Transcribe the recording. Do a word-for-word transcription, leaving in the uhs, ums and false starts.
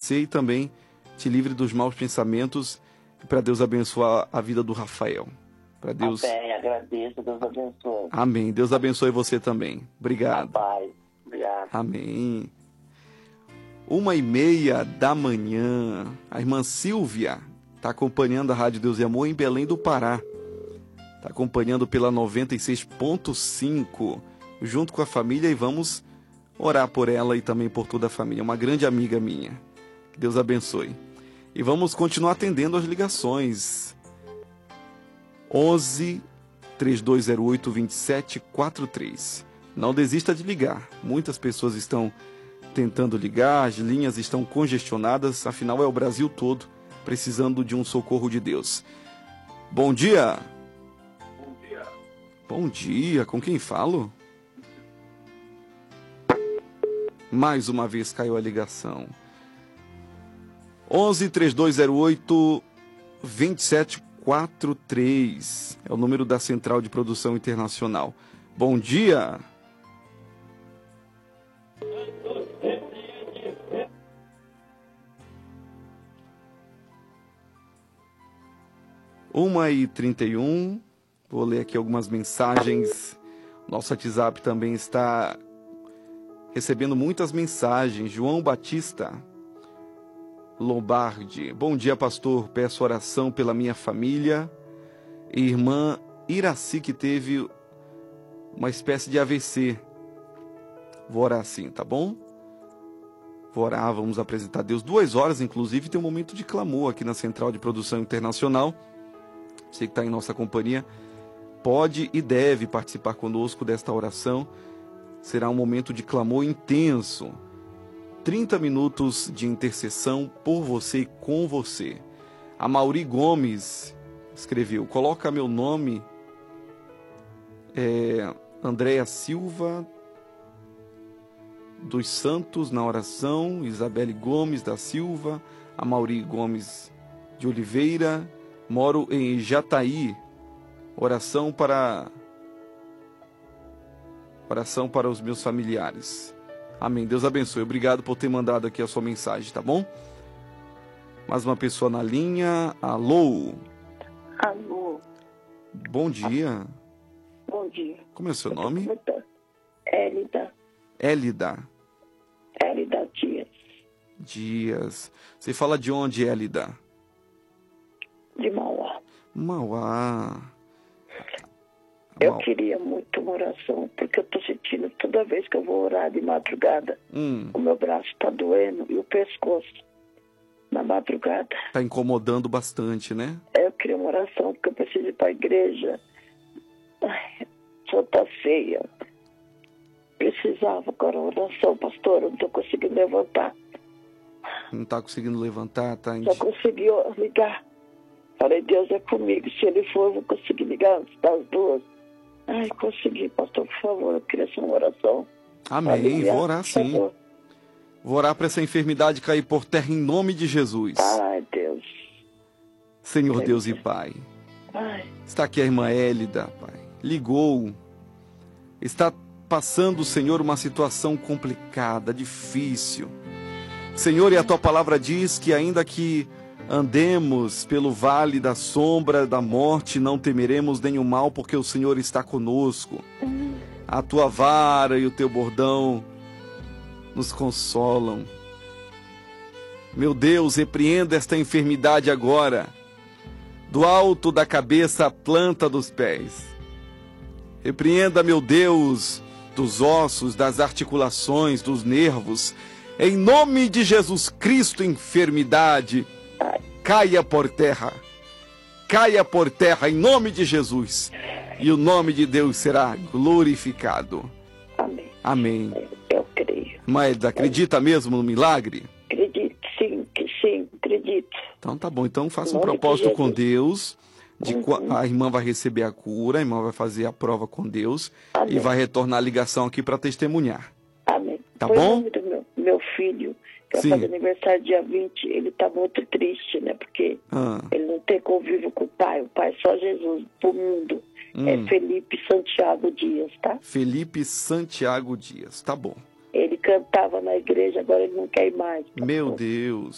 você e também te livre dos maus pensamentos. E para Deus abençoar a vida do Rafael. Para Deus. Amém, agradeço, Deus abençoe. Amém. Deus abençoe você também. Obrigado. Paz. Obrigado. Amém. Uma e meia da manhã. A irmã Silvia está acompanhando a Rádio Deus e Amor em Belém do Pará. Está acompanhando pela noventa e seis ponto cinco, junto com a família, e vamos orar por ela e também por toda a família. Uma grande amiga minha. Que Deus abençoe. E vamos continuar atendendo as ligações. onze, três dois zero oito, dois sete quatro três. Não desista de ligar. Muitas pessoas estão tentando ligar, as linhas estão congestionadas, afinal é o Brasil todo precisando de um socorro de Deus. Bom dia! Bom dia, com quem falo? Mais uma vez caiu a ligação. onze, três dois zero oito, dois sete quatro três é o número da Central de Produção Internacional. Bom dia. uma e trinta e um. Vou ler aqui algumas mensagens. Nosso WhatsApp também está recebendo muitas mensagens. João Batista Lombardi. Bom dia, pastor. Peço oração pela minha família. Irmã Iraci, que teve uma espécie de A V C. Vou orar assim, tá bom? Vou orar, vamos apresentar a Deus. Duas horas, inclusive, tem um momento de clamor aqui na Central de Produção Internacional. Você que está em nossa companhia pode e deve participar conosco desta oração. Será um momento de clamor intenso. trinta minutos de intercessão por você e com você. A Mauri Gomes escreveu: coloca meu nome, é, Andréa Silva dos Santos na oração, Isabelle Gomes da Silva, a Mauri Gomes de Oliveira, moro em Jataí. Oração para oração para os meus familiares. Amém. Deus abençoe. Obrigado por ter mandado aqui a sua mensagem, tá bom? Mais uma pessoa na linha. Alô? Alô? Bom dia. Bom dia. Como é o seu nome? Élida. Élida. Élida Dias. Dias. Você fala de onde, Élida? De Mauá. Mauá. Eu queria muito uma oração, porque eu estou sentindo toda vez que eu vou orar de madrugada, hum. o meu braço está doendo e o pescoço na madrugada. Está incomodando bastante, né? Eu queria uma oração, porque eu preciso ir para a igreja. Ai, só tá feia. Precisava agora uma oração, pastor, eu não estou conseguindo levantar. Não está conseguindo levantar, tá? Só consegui ligar. Falei, Deus é comigo, se ele for, eu vou conseguir ligar antes das duas. Ai, consegui, pastor, por favor, eu queria essa oração. Amém, vou orar sim. Favor. Vou orar para essa enfermidade cair por terra em nome de Jesus. Ai, Deus. Senhor Deus, Deus e Pai. Ai. Está aqui a irmã Élida, Pai. Ligou. Está passando, Senhor, uma situação complicada, difícil. Senhor, e a Tua palavra diz que ainda que andemos pelo vale da sombra da morte, não temeremos nenhum mal, porque o Senhor está conosco. A Tua vara e o Teu bordão nos consolam. Meu Deus, repreenda esta enfermidade agora, do alto da cabeça à planta dos pés. Repreenda, meu Deus, dos ossos, das articulações, dos nervos. Em nome de Jesus Cristo, enfermidade, caia por terra. Caia por terra em nome de Jesus. E o nome de Deus será glorificado. Amém. Amém. Eu creio. Mas acredita mesmo no milagre? Acredito, sim, que sim, acredito. Então tá bom. Então faça um propósito com Deus. De uhum. A irmã vai receber a cura, a irmã vai fazer a prova com Deus. Amém. E vai retornar a ligação aqui para testemunhar. Amém. Tá Foi bom? O nome do meu, meu filho, que vai fazer aniversário dia vinte, ele tá muito triste, né? Porque ah. ele não tem convívio com o pai, o pai só Jesus pro mundo. Hum. É Felipe Santiago Dias, tá? Felipe Santiago Dias, tá bom. Ele cantava na igreja, agora ele não quer ir mais. Meu Deus.